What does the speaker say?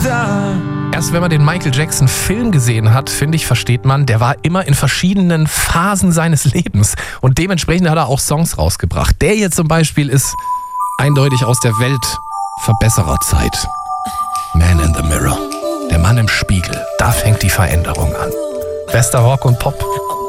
star. Erst wenn man den Michael Jackson Film gesehen hat, finde ich, versteht man, der war immer in verschiedenen Phasen seines Lebens. Und dementsprechend hat er auch Songs rausgebracht. Der hier zum Beispiel ist eindeutig aus der Weltverbessererzeit. Man in the Mirror. Der Mann im Spiegel. Da fängt die Veränderung an. Bester Rock und Pop.